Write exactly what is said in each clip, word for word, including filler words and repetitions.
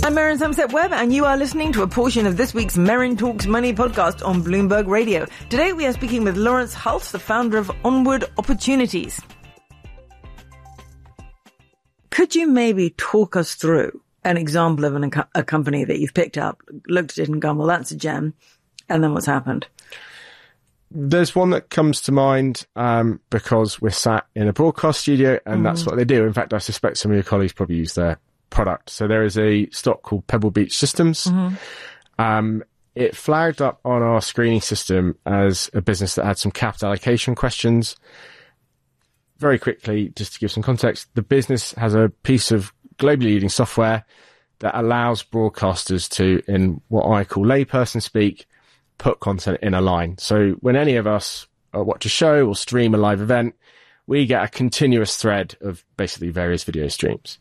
I'm Merryn Somerset Webb, and you are listening to a portion of this week's Merryn Talks Money podcast on Bloomberg Radio. Today we are speaking with Lawrence Hulse, the founder of Onward Opportunities. Could you maybe talk us through an example of an, a company that you've picked up, looked at it and gone, well, that's a gem, and then what's happened? There's one that comes to mind um, because we're sat in a broadcast studio, and mm. that's what they do. In fact, I suspect some of your colleagues probably use their product. So there is a stock called Pebble Beach Systems. Mm-hmm. Um, it flagged up on our screening system as a business that had some capital allocation questions. Very quickly, just to give some context, the business has a piece of globally leading software that allows broadcasters to, in what I call layperson speak, put content in a line. So when any of us watch a show or stream a live event, we get a continuous thread of basically various video streams.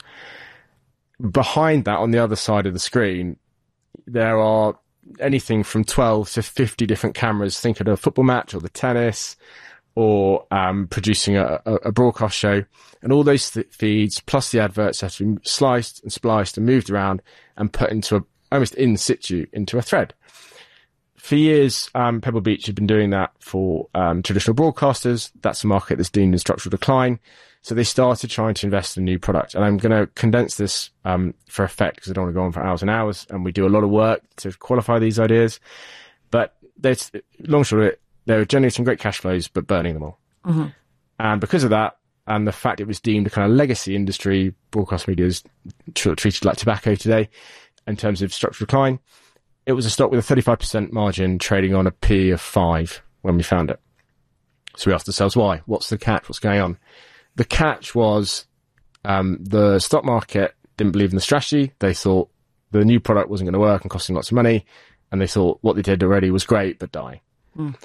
Behind that, on the other side of the screen, there are anything from twelve to fifty different cameras. Think of a football match or the tennis, or um, producing a, a, a broadcast show. And all those th- feeds, plus the adverts, have to be sliced and spliced and moved around and put into a, almost in situ into a thread. For years, um, Pebble Beach had been doing that for um, traditional broadcasters. That's a market that's deemed in structural decline. So they started trying to invest in a new product. And I'm going to condense this um, for effect because I don't want to go on for hours and hours. And we do a lot of work to qualify these ideas. But there's, long short of it, they were generating great cash flows, but burning them all. Mm-hmm. And because of that, and the fact it was deemed a kind of legacy industry, broadcast media is tr- treated like tobacco today in terms of structural decline. It was a stock with a thirty-five percent margin trading on a P of five when we found it. So we asked ourselves, why? What's the catch? What's going on? The catch was um, the stock market didn't believe in the strategy. They thought the new product wasn't going to work and costing lots of money. And they thought what they did already was great, but die. Mm.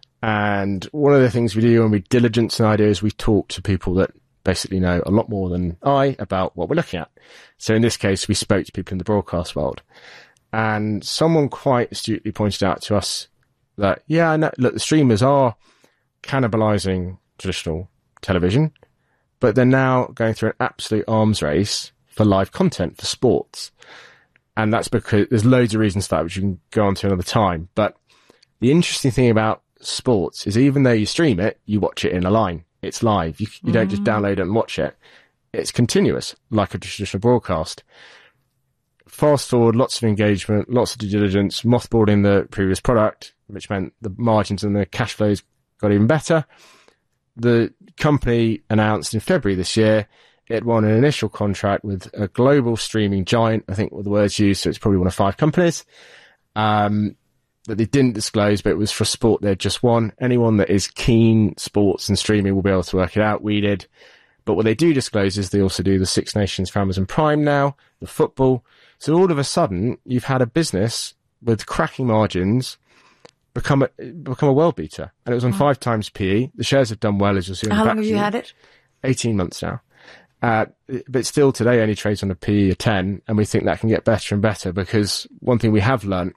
And one of the things we do when we diligence an idea is we talk to people that basically know a lot more than I about what we're looking at. So in this case, we spoke to people in the broadcast world. And someone quite astutely pointed out to us that, yeah, no, look, the streamers are cannibalizing traditional television, but they're now going through an absolute arms race for live content, for sports. And that's because there's loads of reasons for that, which you can go on to another time. But the interesting thing about sports is even though you stream it, you watch it in a line. It's live. You, you mm. don't just download it and watch it. It's continuous, like a traditional broadcast. Fast forward, lots of engagement, lots of due diligence, mothballing the previous product, which meant the margins and the cash flows got even better. The company announced in February this year it won an initial contract with a global streaming giant, I think were the words used, so it's probably one of five companies, um, that they didn't disclose, but it was for sport they'd just won. Anyone that is keen sports and streaming will be able to work it out. We did. But what they do disclose is they also do the Six Nations for Amazon Prime now, the football. So all of a sudden, you've had a business with cracking margins become a, become a world beater. And it was on oh. five times P E. The shares have done well, as you'll see. How long have you had it? eighteen months now. Uh, but still today only trades on a P E of ten. And we think that can get better and better because one thing we have learned,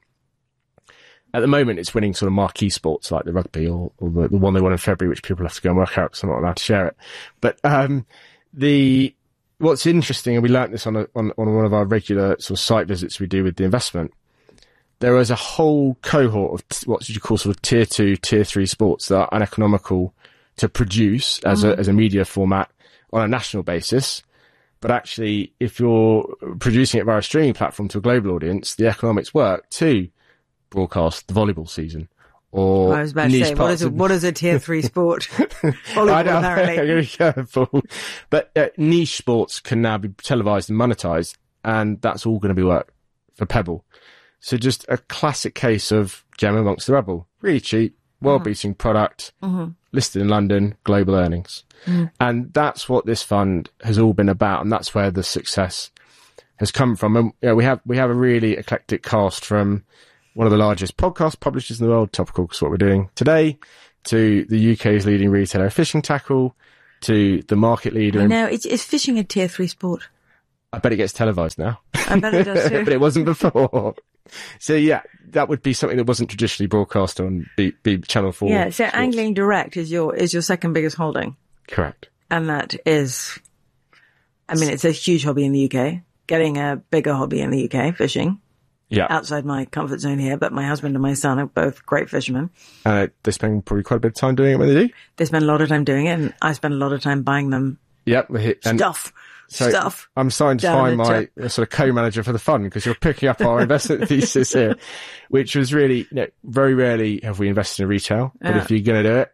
at the moment, it's winning sort of marquee sports like the rugby or, or the, the one they won in February, which people have to go and work out because I'm not allowed to share it. But um, the what's interesting, and we learnt this on, a, on on one of our regular sort of site visits we do with the investment, there is a whole cohort of t- what you call sort of tier two, tier three sports that are uneconomical to produce as mm-hmm. a as a media format on a national basis. But actually, if you're producing it via a streaming platform to a global audience, the economics work to broadcast the volleyball season. Or I was about to say, what is, a, what is a tier three sport? Volleyball, I know, apparently. I'm very careful. But uh, niche sports can now be televised and monetized, and that's all going to be work for Pebble. So just a classic case of gem amongst the rubble. Really cheap, world-beating mm-hmm. product, mm-hmm. listed in London, global earnings. Mm. And that's what this fund has all been about, and that's where the success has come from. And you know, we have we have a really eclectic cast from one of the largest podcast publishers in the world, Topical, because what we're doing today, to the U K's leading retailer of fishing tackle, to the market leader. I know, it's, is fishing a tier three sport? I bet it gets televised now. I bet it does too. But it wasn't before. So yeah, that would be something that wasn't traditionally broadcast on B, B Channel four. Yeah, so sports. Angling Direct is your is your second biggest holding. Correct. And that is, I mean, it's a huge hobby in the U K. getting a bigger hobby in the U K, fishing. Yeah. Outside my comfort zone here, but my husband and my son are both great fishermen. Uh, they spend probably quite a bit of time doing it when they do. They spend a lot of time doing it, and I spend a lot of time buying them Yep. And stuff. so stuff. I'm starting to find my uh, sort of co-manager for the fund, because you're picking up our investment thesis here, which was really, you know, very rarely have we invested in retail. But Yeah. if you're going to do it,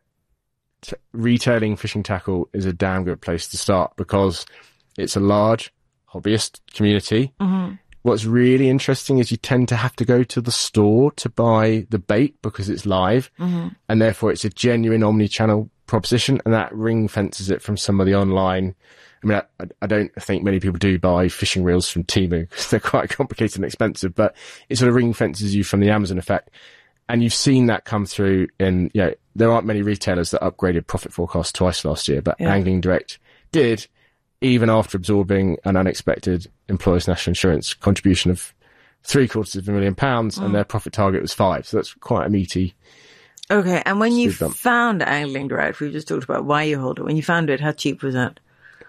t- retailing fishing tackle is a damn good place to start, because it's a large hobbyist community. Mm-hmm. What's really interesting is you tend to have to go to the store to buy the bait because it's live, Mm-hmm. and therefore it's a genuine omni-channel proposition, and that ring fences it from some of the online. I mean, I, I don't think many people do buy fishing reels from Temu because they're quite complicated and expensive, but it sort of ring fences you from the Amazon effect. And you've seen that come through in, you know, there aren't many retailers that upgraded profit forecast twice last year, but Yeah. Angling Direct did, even after absorbing an unexpected employers' national insurance contribution of three quarters of a million pounds, Mm. and their profit target was five. So that's quite a meaty. Okay, and when you Speed bump. found Angling Direct, we just talked about why you hold it. When you found it, how cheap was that?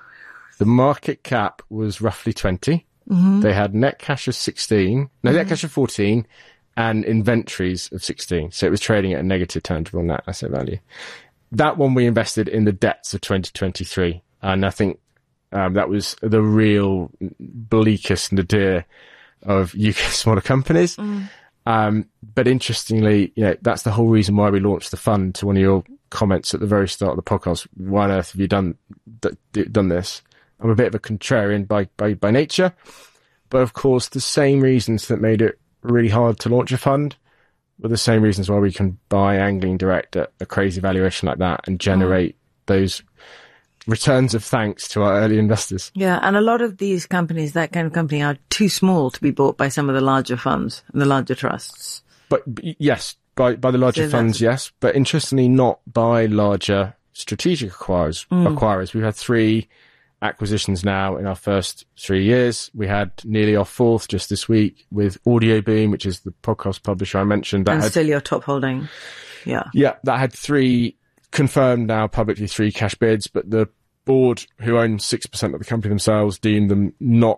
The market cap was roughly twenty. Mm-hmm. They had net cash of sixteen, no, net cash of fourteen, and inventories of sixteen. So it was trading at a negative tangible net asset value. That one we invested in the depths of twenty twenty-three. And I think um, that was the real bleakest nadir of U K smaller companies. Mm. Um, but interestingly, you know, that's the whole reason why we launched the fund. To one of your comments at the very start of the podcast, why on earth have you done d- done this? I'm a bit of a contrarian by, by, by nature, but of course the same reasons that made it really hard to launch a fund were the same reasons why we can buy Angling Direct at a crazy valuation like that and generate mm. those returns of thanks to our early investors. Yeah, and a lot of these companies, that kind of company, are too small to be bought by some of the larger funds and the larger trusts. But yes, by, by the larger So funds, yes, but interestingly not by larger strategic acquirers. Mm. acquirers. We've had three acquisitions now in our first three years. We had nearly our fourth just this week with Audio Boom, which is the podcast publisher I mentioned. That and had, still your top holding. Yeah. yeah, that had three confirmed now publicly, three cash bids, but the board, who own six percent of the company themselves, deemed them not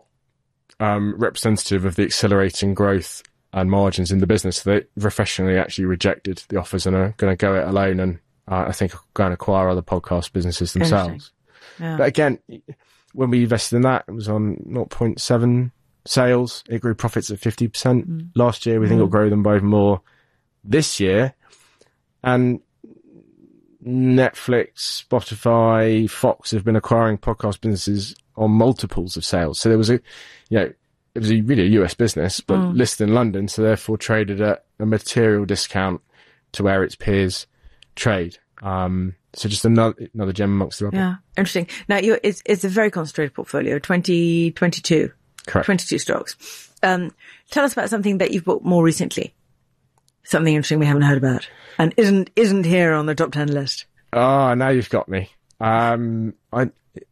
um, representative of the accelerating growth and margins in the business. So they refreshingly actually rejected the offers and are going to go it alone, and uh, I think go and acquire other podcast businesses themselves. Yeah. But again, when we invested in that, it was on zero point seven sales. It grew profits at fifty percent mm. last year. We mm. think it'll grow them by even more this year. And Netflix, Spotify, Fox have been acquiring podcast businesses on multiples of sales. So there was a, you know, it was a really a U S business, but mm. listed in London, so therefore traded at a material discount to where its peers trade. Um, so just another another gem amongst the rubble. Yeah, interesting. Now, you're, it's it's a very concentrated portfolio, twenty, twenty-two, correct, twenty-two stocks. Um, tell us about something that you've bought more recently. Something interesting we haven't heard about, and isn't isn't here on the top ten list. Ah, oh, now you've got me. Um, I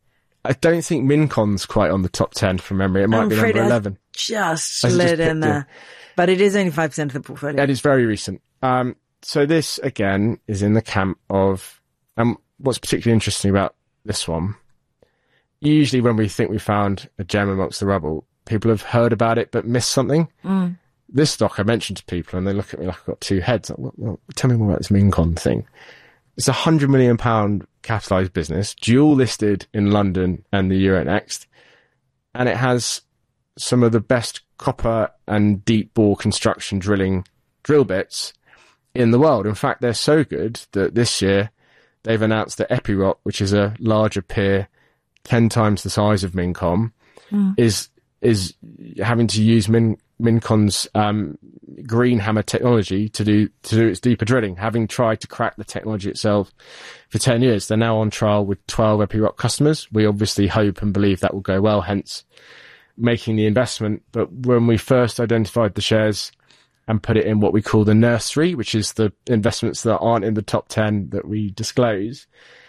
I don't think Mincon's quite on the top ten from memory. It might I'm be afraid number it eleven. Just slid in there, in. But it is only five percent of the portfolio. It is very recent. Um, so this again is in the camp of. Um, what's particularly interesting about this one? Usually, when we think we found a gem amongst the rubble, people have heard about it but missed something. Mm. This stock I mentioned to people and they look at me like I've got two heads. Like, well, well, tell me more about this Mincon thing. It's a hundred million pound capitalized business, dual listed in London and the Euronext. And it has some of the best copper and deep bore construction drilling drill bits in the world. In fact, they're so good that this year they've announced that Epiroc, which is a larger peer, ten times the size of Mincon, mm. is, is having to use Min, Mincon's um, green hammer technology to do to do its deeper drilling. Having tried to crack the technology itself for ten years, they're now on trial with twelve Epiroc customers. We obviously hope and believe that will go well, hence making the investment. But when we first identified the shares and put it in what we call the nursery, which is the investments that aren't in the top ten that we disclose,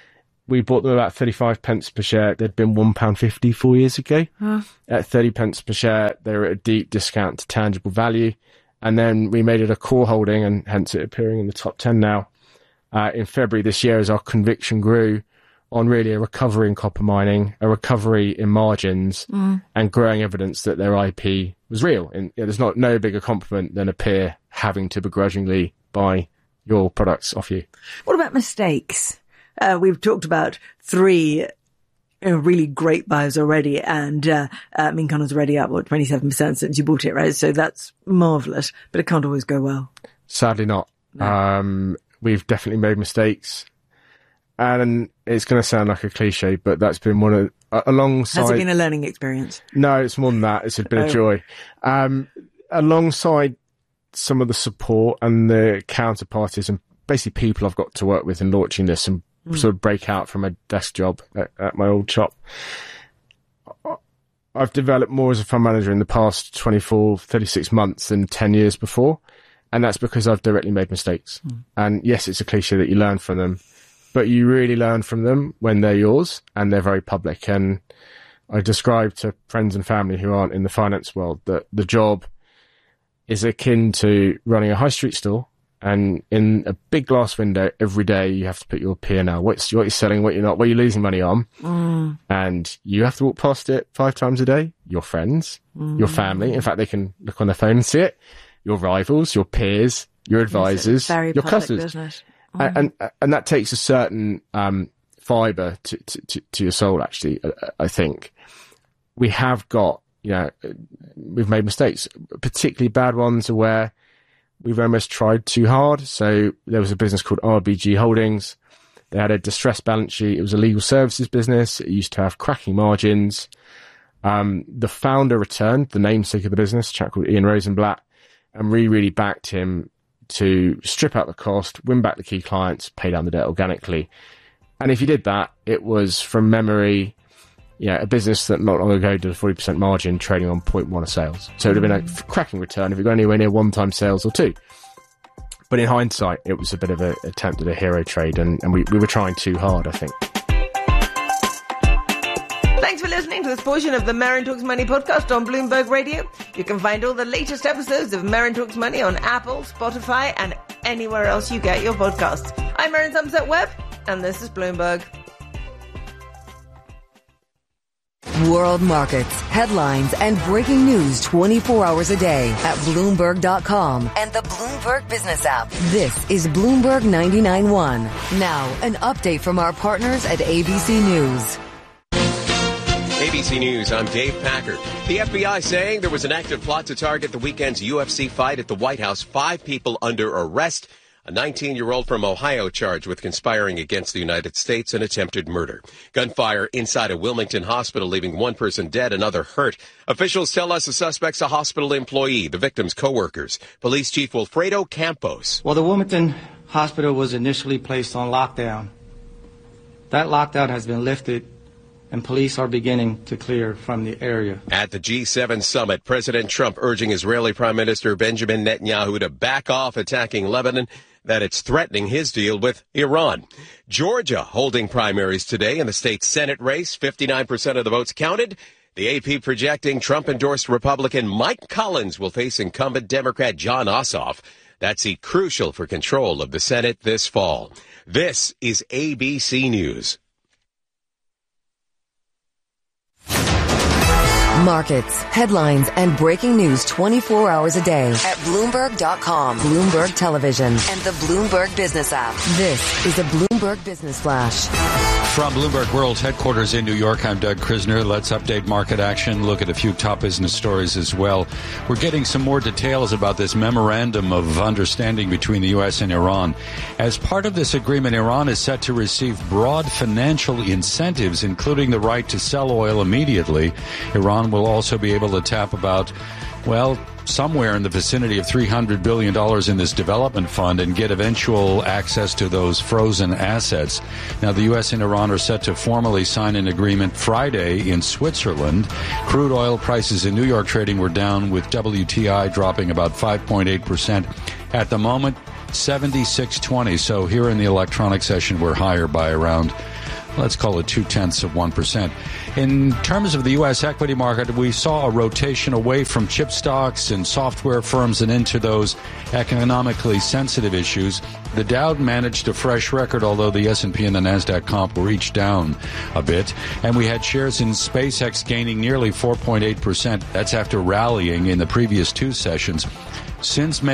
we bought them about thirty-five pence per share. They'd been one pound fifty four years ago. Huh. At thirty pence per share, they were at a deep discount to tangible value. And then we made it a core holding, and hence it appearing in the top ten now. Uh, in February this year, as our conviction grew on really a recovery in copper mining, a recovery in margins, mm. and growing evidence that their I P was real. And you know, there's not no bigger compliment than a peer having to begrudgingly buy your products off you. What about mistakes? Uh, we've talked about three you know, really great buys already, and uh, uh, Mincon's already up, what, twenty-seven percent since you bought it, right? So that's marvellous, but it can't always go well. Sadly not. No. Um, we've definitely made mistakes. And it's going to sound like a cliche, but that's been one of, uh, alongside... Has it been a learning experience? No, it's more than that. It's been a joy. Um, alongside some of the support and the counterparties and basically people I've got to work with in launching this and mm. sort of break out from a desk job at, at my old shop, I've developed more as a fund manager in the past twenty-four, thirty-six months than ten years before. And that's because I've directly made mistakes. Mm. And yes, it's a cliche that you learn from them, but you really learn from them when they're yours and they're very public. And I describe to friends and family who aren't in the finance world that the job is akin to running a high street store, and in a big glass window every day you have to put your P and L, what's what you're selling, what you're not, what you're losing money on, mm. and you have to walk past it five times a day. Your friends, mm. your family, in fact they can look on their phone and see it, your rivals, your peers, your advisors, very your public customers. Business. Mm. And, and and that takes a certain um, fibre to, to, to your soul, actually, I think. We have got, you know, we've made mistakes, particularly bad ones are where we've almost tried too hard. So there was a business called R B G Holdings. They had a distressed balance sheet. It was a legal services business. It used to have cracking margins. Um, the founder returned, the namesake of the business, a chap called Ian Rosenblatt, and really, really backed him to strip out the cost, win back the key clients, pay down the debt organically. And if you did that, it was from memory, you know, a business that not long ago did a forty percent margin trading on zero point one of sales. So it would have been a cracking return if it got anywhere near one time sales or two. But in hindsight, it was a bit of an attempt at a hero trade, and, and we, we were trying too hard, I think. Thanks for listening to this portion of the Marin Talks Money podcast on Bloomberg Radio. You can find all the latest episodes of Marin Talks Money on Apple, Spotify, and anywhere else you get your podcasts. I'm Marin Somerset-Webb, and this is Bloomberg. World markets, headlines, and breaking news twenty-four hours a day at Bloomberg dot com and the Bloomberg Business app. This is Bloomberg ninety-nine point one. Now, an update from our partners at A B C News. A B C News, I'm Dave Packard. The F B I saying there was an active plot to target the weekend's U F C fight at the White House. Five people under arrest. A nineteen-year-old from Ohio charged with conspiring against the United States and attempted murder. Gunfire inside a Wilmington hospital, leaving one person dead, another hurt. Officials tell us the suspect's a hospital employee, the victim's co-workers. Police Chief Wilfredo Campos. Well, the Wilmington hospital was initially placed on lockdown. That lockdown has been lifted, and police are beginning to clear from the area. At the G seven summit, President Trump urging Israeli Prime Minister Benjamin Netanyahu to back off attacking Lebanon, that it's threatening his deal with Iran. Georgia holding primaries today in the state Senate race. fifty-nine percent of the votes counted. The A P projecting Trump-endorsed Republican Mike Collins will face incumbent Democrat Jon Ossoff. That's crucial for control of the Senate this fall. This is A B C News. Markets, headlines, and breaking news twenty-four hours a day at Bloomberg dot com, Bloomberg Television, and the Bloomberg Business app. This is a Bloomberg Business Flash. From Bloomberg World headquarters in New York, I'm Doug Krisner. Let's update market action, look at a few top business stories as well. We're getting some more details about this memorandum of understanding between the U S and Iran. As part of this agreement, Iran is set to receive broad financial incentives, including the right to sell oil immediately. Iran will also be able to tap about, well, somewhere in the vicinity of three hundred billion dollars in this development fund and get eventual access to those frozen assets. Now, the U S and Iran are set to formally sign an agreement Friday in Switzerland. Crude oil prices in New York trading were down, with W T I dropping about five point eight percent. At the moment, seventy-six twenty. So here in the electronic session, we're higher by around let's call it two-tenths of one percent. In terms of the U S equity market, we saw a rotation away from chip stocks and software firms and into those economically sensitive issues. The Dow managed a fresh record, although the S and P and the NASDAQ comp were each down a bit. And we had shares in SpaceX gaining nearly four point eight percent. That's after rallying in the previous two sessions. Since May